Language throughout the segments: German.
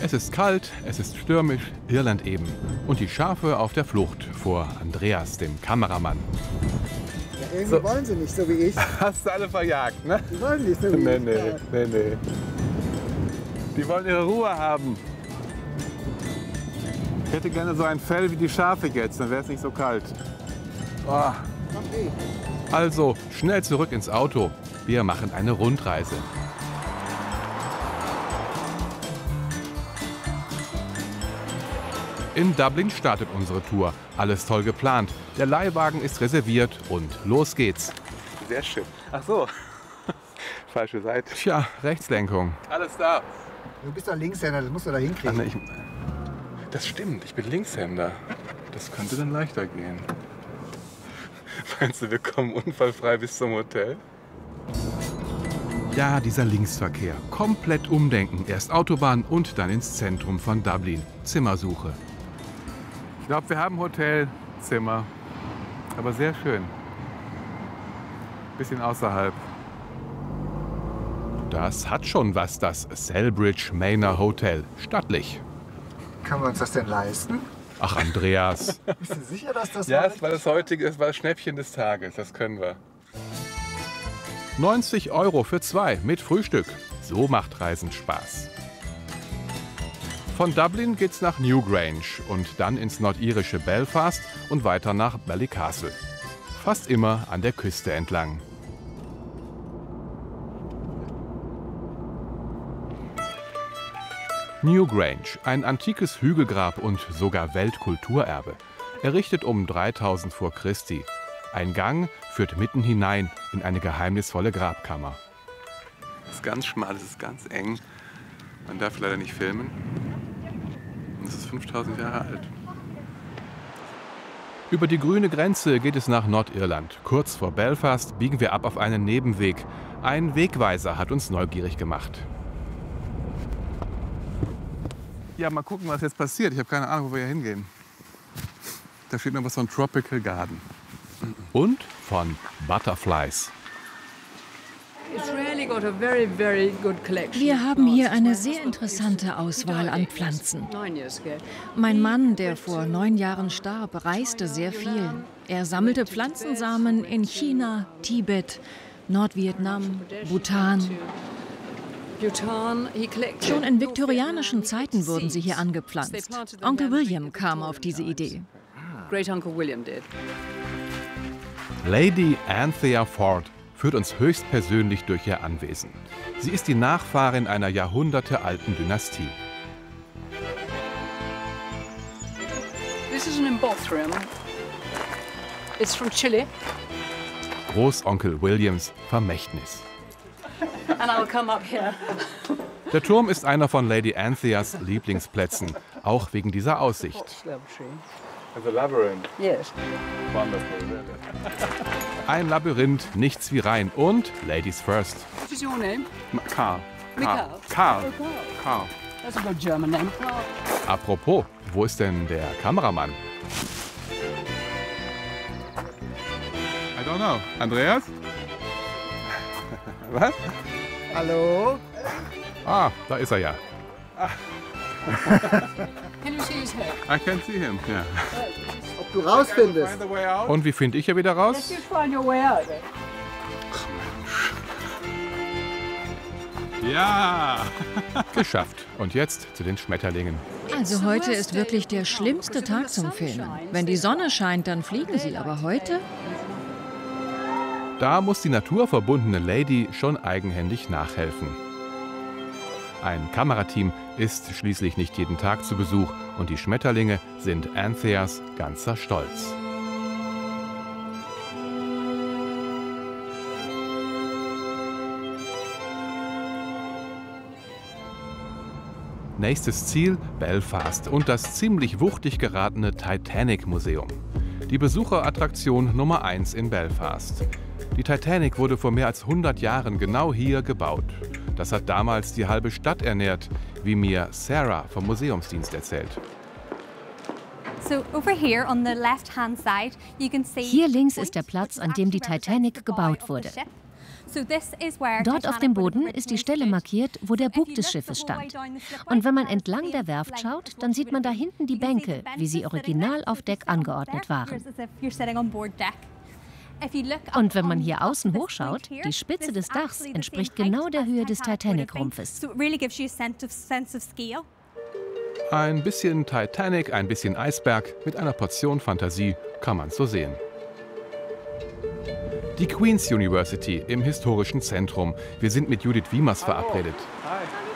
Es ist kalt, es ist stürmisch, Irland eben. Und die Schafe auf der Flucht vor Andreas, dem Kameramann. Ja, irgendwie wollen sie nicht, so wie ich. Hast du alle verjagt, ne? Die wollen nicht, so wie ich. Nee. Die wollen ihre Ruhe haben. Ich hätte gerne so ein Fell wie die Schafe jetzt, dann wäre es nicht so kalt. Oh. Also, schnell zurück ins Auto. Wir machen eine Rundreise. In Dublin startet unsere Tour. Alles toll geplant. Der Leihwagen ist reserviert und los geht's. Sehr schön. Ach so. Falsche Seite. Tja, Rechtslenkung. Alles da. Du bist doch Linkshänder, das musst du da hinkriegen. Ach, nee, das stimmt, ich bin Linkshänder. Das könnte dann leichter gehen. Meinst du, wir kommen unfallfrei bis zum Hotel? Ja, dieser Linksverkehr. Komplett umdenken. Erst Autobahn und dann ins Zentrum von Dublin. Zimmersuche. Ich glaube, wir haben Hotelzimmer. Aber sehr schön. Bisschen außerhalb. Das hat schon was, das Selbridge Manor Hotel. Stattlich. Können wir uns das denn leisten? Ach, Andreas. Bist du sicher, dass das Ja, es war das Schnäppchen des Tages. Das können wir. 90 € für 2 mit Frühstück. So macht Reisen Spaß. Von Dublin geht's nach Newgrange und dann ins nordirische Belfast und weiter nach Ballycastle. Fast immer an der Küste entlang. Newgrange, ein antikes Hügelgrab und sogar Weltkulturerbe. Errichtet um 3000 vor Christi. Ein Gang führt mitten hinein in eine geheimnisvolle Grabkammer. Es ist ganz schmal, es ist ganz eng. Man darf leider nicht filmen. Und es ist 5000 Jahre alt. Über die grüne Grenze geht es nach Nordirland. Kurz vor Belfast biegen wir ab auf einen Nebenweg. Ein Wegweiser hat uns neugierig gemacht. Ja, mal gucken, was jetzt passiert. Ich habe keine Ahnung, wo wir hier hingehen. Da steht noch was von Tropical Garden. Und von Butterflies. Wir haben hier eine sehr interessante Auswahl an Pflanzen. Mein Mann, der vor 9 Jahren starb, reiste sehr viel. Er sammelte Pflanzensamen in China, Tibet, Nordvietnam, Bhutan. Schon in viktorianischen Zeiten wurden sie hier angepflanzt. Onkel William kam auf diese Idee. Lady Anthea Ford führt uns höchstpersönlich durch ihr Anwesen. Sie ist die Nachfahrin einer jahrhundertealten Dynastie. This is an embossed room. It's from Chile. Großonkel Williams Vermächtnis. And I'll come up here. Der Turm ist einer von Lady Antheas Lieblingsplätzen, auch wegen dieser Aussicht. Also Labyrinth. Yes. Wonderful. Ein Labyrinth, nichts wie rein. Und Ladies first. What is your name? Karl. Karl. Karl. Oh, Karl. Karl. That's a good German name. Karl. Apropos, wo ist denn der Kameramann? I don't know. Andreas? Was? Hallo? Ah, da ist er ja. Can you see his head? I can see him. Ja. Ob du rausfindest. Und wie finde ich ja wieder raus? Let's just find your way out. Ja! Geschafft. Und jetzt zu den Schmetterlingen. Also heute ist wirklich der schlimmste Tag zum Filmen. Wenn die Sonne scheint, dann fliegen sie. Aber heute? Da muss die naturverbundene Lady schon eigenhändig nachhelfen. Ein Kamerateam ist schließlich nicht jeden Tag zu Besuch und die Schmetterlinge sind Antheas ganzer Stolz. Nächstes Ziel Belfast und das ziemlich wuchtig geratene Titanic Museum. Die Besucherattraktion Nummer 1 in Belfast. Die Titanic wurde vor mehr als 100 Jahren genau hier gebaut. Das hat damals die halbe Stadt ernährt, wie mir Sarah vom Museumsdienst erzählt. Hier links ist der Platz, an dem die Titanic gebaut wurde. Dort auf dem Boden ist die Stelle markiert, wo der Bug des Schiffes stand. Und wenn man entlang der Werft schaut, dann sieht man da hinten die Bänke, wie sie original auf Deck angeordnet waren. Und wenn man hier außen hochschaut, die Spitze des Dachs entspricht genau der Höhe des Titanic-Rumpfes. Ein bisschen Titanic, ein bisschen Eisberg, mit einer Portion Fantasie kann man so sehen. Die Queen's University im historischen Zentrum. Wir sind mit Judith Wiemers verabredet. Hi.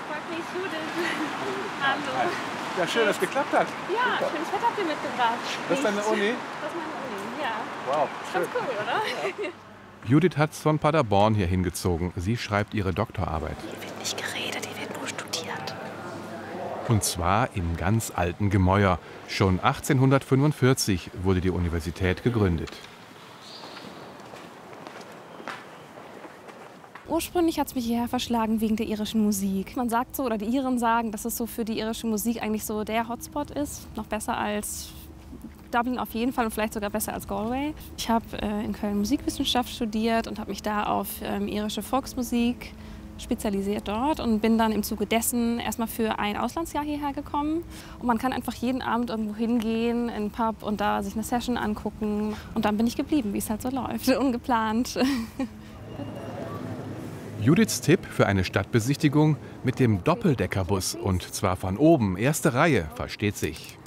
Hallo. Ja, schön, dass es geklappt hat. Ja, schönes Wetter habt ihr mitgebracht. Das ist deine Uni? Das ist meine Uni, ja. Wow, schön. Ganz cool, oder? Judith hat es von Paderborn hier hingezogen. Sie schreibt ihre Doktorarbeit. Hier wird nicht geredet, hier wird nur studiert. Und zwar im ganz alten Gemäuer. Schon 1845 wurde die Universität gegründet. Ursprünglich hat es mich hierher verschlagen wegen der irischen Musik. Man sagt so, oder die Iren sagen, dass es so für die irische Musik eigentlich so der Hotspot ist. Noch besser als Dublin auf jeden Fall und vielleicht sogar besser als Galway. Ich habe in Köln Musikwissenschaft studiert und habe mich da auf irische Volksmusik spezialisiert dort und bin dann im Zuge dessen erstmal für ein Auslandsjahr hierher gekommen. Und man kann einfach jeden Abend irgendwo hingehen, in einen Pub und da sich eine Session angucken. Und dann bin ich geblieben, wie es halt so läuft, ungeplant. Judiths Tipp für eine Stadtbesichtigung mit dem Doppeldeckerbus und zwar von oben, erste Reihe, versteht sich.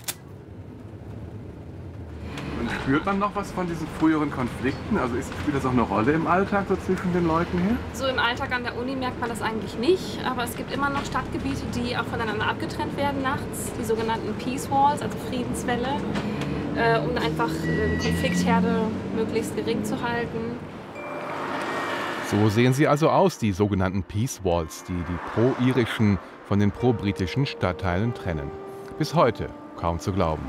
Und spürt man noch was von diesen früheren Konflikten? Also spielt das auch eine Rolle im Alltag so zwischen den Leuten hier? So im Alltag an der Uni merkt man das eigentlich nicht, aber es gibt immer noch Stadtgebiete, die auch voneinander abgetrennt werden nachts, die sogenannten Peace Walls, also Friedenswälle, um einfach Konfliktherde möglichst gering zu halten. So sehen sie also aus, die sogenannten Peace Walls, die die pro-irischen von den pro-britischen Stadtteilen trennen. Bis heute kaum zu glauben.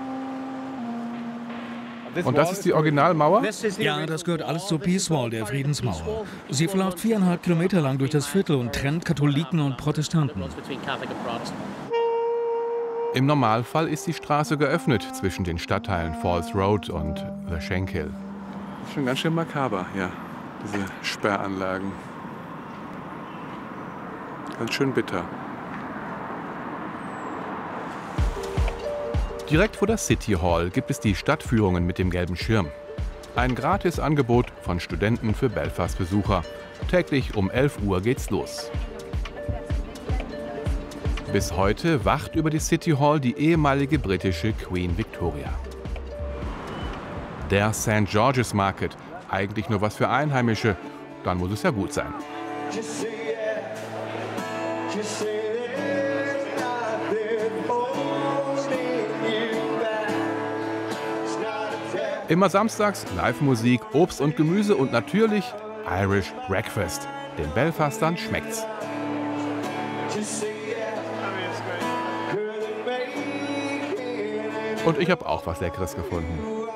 Und das ist die Originalmauer? Ja, das gehört alles zur Peace Wall, der Friedensmauer. Sie verläuft 4,5 Kilometer lang durch das Viertel und trennt Katholiken und Protestanten. Im Normalfall ist die Straße geöffnet zwischen den Stadtteilen Falls Road und The Shankill. Das ist schon ganz schön makaber, ja, diese Sperranlagen. Ganz schön bitter. Direkt vor der City Hall gibt es die Stadtführungen mit dem gelben Schirm. Ein Gratisangebot von Studenten für Belfast-Besucher. Täglich um 11 Uhr geht's los. Bis heute wacht über die City Hall die ehemalige britische Queen Victoria. Der St. George's Market, eigentlich nur was für Einheimische, dann muss es ja gut sein. Immer samstags Live-Musik, Obst und Gemüse und natürlich Irish Breakfast. Den Belfastern schmeckt's. Und ich habe auch was Leckeres gefunden.